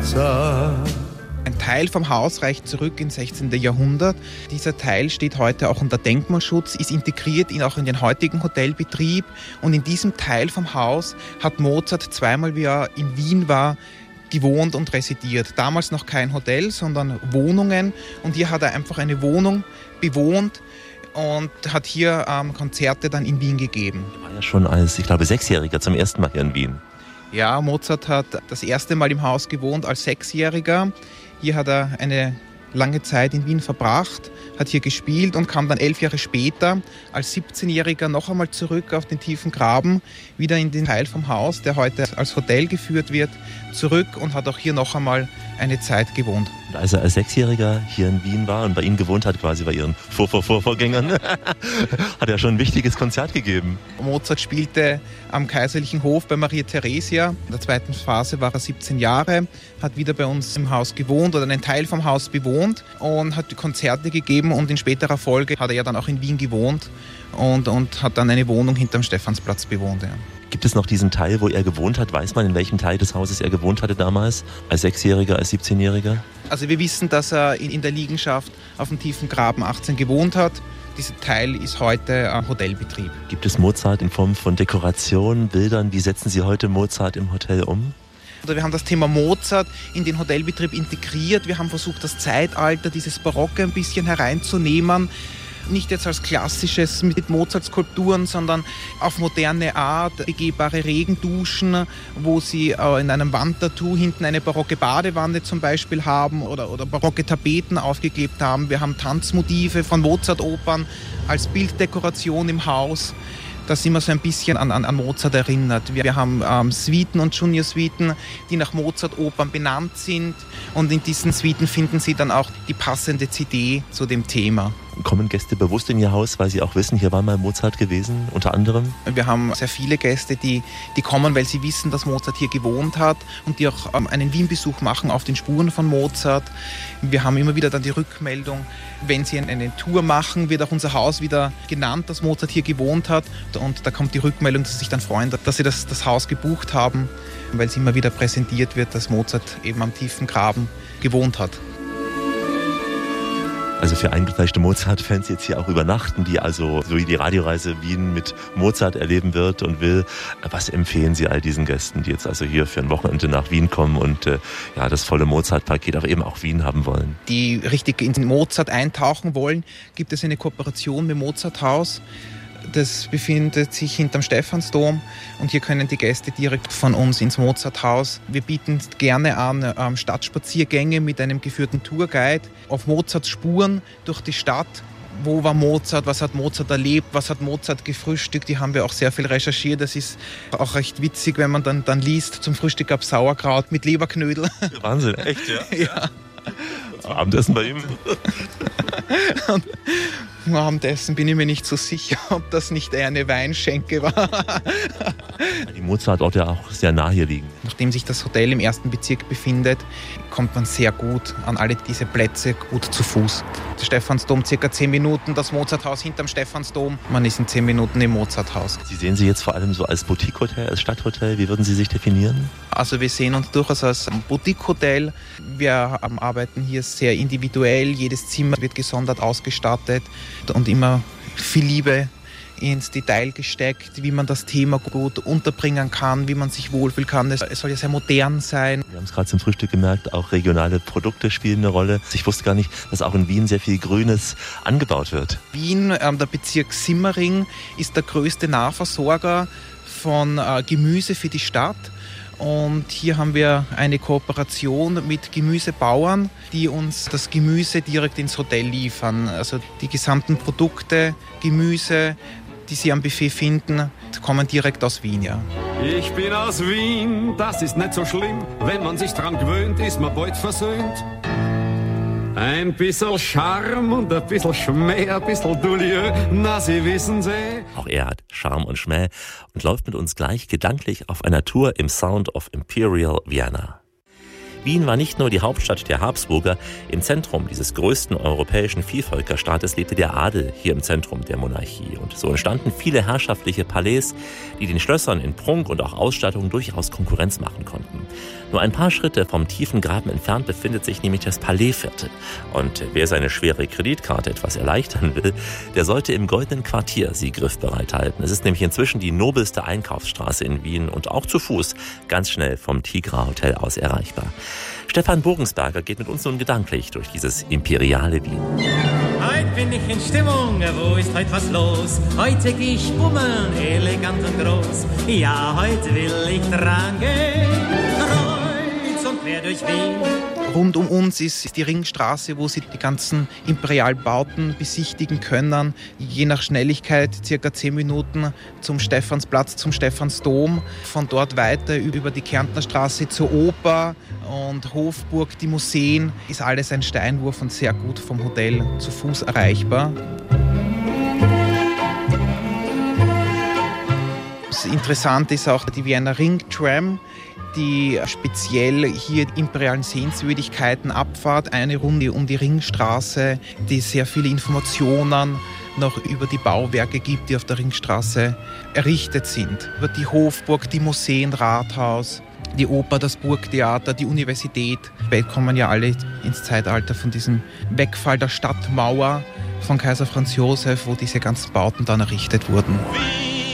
Mozart. Ein Teil vom Haus reicht zurück ins 16. Jahrhundert. Dieser Teil steht heute auch unter Denkmalschutz, ist integriert auch in den heutigen Hotelbetrieb. Und in diesem Teil vom Haus hat Mozart zweimal, wie er in Wien war, gewohnt und residiert. Damals noch kein Hotel, sondern Wohnungen. Und hier hat er einfach eine Wohnung bewohnt und hat hier Konzerte dann in Wien gegeben. Er war ja schon als, ich glaube, 6-Jähriger zum ersten Mal hier in Wien. Ja, Mozart hat das erste Mal im Haus gewohnt als 6-Jähriger. Hier hat er eine lange Zeit in Wien verbracht, hat hier gespielt und kam dann 11 Jahre später als 17-Jähriger noch einmal zurück auf den tiefen Graben, wieder in den Teil vom Haus, der heute als Hotel geführt wird, zurück und hat auch hier noch einmal eine Zeit gewohnt. Und als er als 6-Jähriger hier in Wien war und bei Ihnen gewohnt hat, quasi bei Ihren Vorvorgängern, hat er schon ein wichtiges Konzert gegeben. Mozart spielte am Kaiserlichen Hof bei Maria Theresia. In der zweiten Phase war er 17 Jahre, hat wieder bei uns im Haus gewohnt oder einen Teil vom Haus bewohnt und hat Konzerte gegeben und in späterer Folge hat er ja dann auch in Wien gewohnt und hat dann eine Wohnung hinterm Stephansplatz bewohnt. Ja. Gibt es noch diesen Teil, wo er gewohnt hat? Weiß man, in welchem Teil des Hauses er gewohnt hatte damals? Als 6-Jähriger, als 17-Jähriger? Also wir wissen, dass er in der Liegenschaft auf dem tiefen Graben 18 gewohnt hat. Dieser Teil ist heute ein Hotelbetrieb. Gibt es Mozart in Form von Dekorationen, Bildern? Wie setzen Sie heute Mozart im Hotel um? Wir haben das Thema Mozart in den Hotelbetrieb integriert. Wir haben versucht, das Zeitalter, dieses Barocke ein bisschen hereinzunehmen. Nicht jetzt als klassisches mit Mozart-Skulpturen, sondern auf moderne Art, begehbare Regenduschen, wo Sie in einem Wandtattoo hinten eine barocke Badewanne zum Beispiel haben oder barocke Tapeten aufgeklebt haben. Wir haben Tanzmotive von Mozart-Opern als Bilddekoration im Haus. Das immer so ein bisschen an Mozart erinnert. Wir haben Suiten und Junior-Suiten, die nach Mozart-Opern benannt sind. Und in diesen Suiten finden Sie dann auch die passende CD zu dem Thema. Kommen Gäste bewusst in Ihr Haus, weil sie auch wissen, hier war mal Mozart gewesen, unter anderem? Wir haben sehr viele Gäste, die kommen, weil sie wissen, dass Mozart hier gewohnt hat und die auch einen Wien-Besuch machen auf den Spuren von Mozart. Wir haben immer wieder dann die Rückmeldung, wenn sie eine Tour machen, wird auch unser Haus wieder genannt, dass Mozart hier gewohnt hat. Und da kommt die Rückmeldung, dass sie sich dann freuen, dass sie das Haus gebucht haben, weil es immer wieder präsentiert wird, dass Mozart eben am tiefen Graben gewohnt hat. Also für eingefleischte Mozart-Fans jetzt hier auch übernachten, die also so wie die Radioreise Wien mit Mozart erleben wird und will. Was empfehlen Sie all diesen Gästen, die jetzt also hier für ein Wochenende nach Wien kommen und das volle Mozart-Paket, aber eben auch Wien haben wollen? Die richtig in Mozart eintauchen wollen, gibt es eine Kooperation mit Mozarthaus. Das befindet sich hinterm Stephansdom und hier können die Gäste direkt von uns ins Mozarthaus. Wir bieten gerne an Stadtspaziergänge mit einem geführten Tourguide auf Mozarts Spuren durch die Stadt. Wo war Mozart, was hat Mozart erlebt, was hat Mozart gefrühstückt, die haben wir auch sehr viel recherchiert. Das ist auch recht witzig, wenn man dann liest, zum Frühstück gab es Sauerkraut mit Leberknödel. Wahnsinn, echt, ja? Ja. Abendessen bei ihm? Und Abendessen bin ich mir nicht so sicher, ob das nicht eher eine Weinschenke war. Die Mozartorte auch sehr nah hier liegen. Nachdem sich das Hotel im 1. Bezirk befindet, kommt man sehr gut an alle diese Plätze gut zu Fuß. Der Stephansdom circa 10 Minuten, das Mozarthaus hinterm Stephansdom. Man ist in 10 Minuten im Mozarthaus. Sie sehen Sie jetzt vor allem so als Boutique-Hotel, als Stadthotel. Wie würden Sie sich definieren? Also wir sehen uns durchaus als Boutique-Hotel. Wir arbeiten hier sehr individuell. Jedes Zimmer wird gesondert ausgestattet und immer viel Liebe ins Detail gesteckt, wie man das Thema gut unterbringen kann, wie man sich wohlfühlen kann. Es soll ja sehr modern sein. Wir haben es gerade zum Frühstück gemerkt, auch regionale Produkte spielen eine Rolle. Ich wusste gar nicht, dass auch in Wien sehr viel Grünes angebaut wird. Wien, der Bezirk Simmering, ist der größte Nahversorger von Gemüse für die Stadt. Und hier haben wir eine Kooperation mit Gemüsebauern, die uns das Gemüse direkt ins Hotel liefern. Also die gesamten Produkte, Gemüse, die Sie am Buffet finden, kommen direkt aus Wien, ja. Ich bin aus Wien, das ist nicht so schlimm. Wenn man sich dran gewöhnt, ist man bald versöhnt. Ein bisschen Charme und ein bisschen Schmäh, ein bisschen Dulieu, na, Sie wissen Sie. Auch er hat Charme und Schmäh und läuft mit uns gleich gedanklich auf einer Tour im Sound of Imperial Vienna. Wien war nicht nur die Hauptstadt der Habsburger. Im Zentrum dieses größten europäischen Vielvölkerstaates lebte der Adel hier im Zentrum der Monarchie. Und so entstanden viele herrschaftliche Palais, die den Schlössern in Prunk und auch Ausstattung durchaus Konkurrenz machen konnten. Nur ein paar Schritte vom tiefen Graben entfernt befindet sich nämlich das Palaisviertel. Und wer seine schwere Kreditkarte etwas erleichtern will, der sollte im Goldenen Quartier sie griffbereit halten. Es ist nämlich inzwischen die nobelste Einkaufsstraße in Wien und auch zu Fuß ganz schnell vom Tigra Hotel aus erreichbar. Stefan Bogensberger geht mit uns nun gedanklich durch dieses imperiale Wien. Heute bin ich in Stimmung, wo ist heute was los? Heute geh ich bummeln, elegant und groß. Ja, heute will ich dran gehen, kreuz und quer durch Wien. Rund um uns ist die Ringstraße, wo Sie die ganzen Imperialbauten besichtigen können. Je nach Schnelligkeit circa 10 Minuten zum Stephansplatz, zum Stephansdom. Von dort weiter über die Kärntner Straße zur Oper und Hofburg, die Museen. Ist alles ein Steinwurf und sehr gut vom Hotel zu Fuß erreichbar. Interessant ist auch die Vienna Ring-Tram, die speziell hier imperialen Sehenswürdigkeiten abfahrt. Eine Runde um die Ringstraße, die sehr viele Informationen noch über die Bauwerke gibt, die auf der Ringstraße errichtet sind. Über die Hofburg, die Museen, Rathaus, die Oper, das Burgtheater, die Universität. Wir kommen ja alle ins Zeitalter von diesem Wegfall der Stadtmauer von Kaiser Franz Josef, wo diese ganzen Bauten dann errichtet wurden.